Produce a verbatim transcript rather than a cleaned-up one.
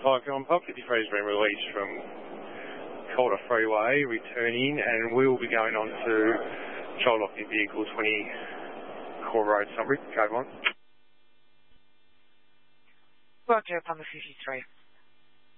Hi, Phil. Pub fifty-three has been released from Calder Freeway, returning, and we will be going on to child locking vehicle twenty Core Road, Sunbury. Code one. Roger, Pub fifty-three.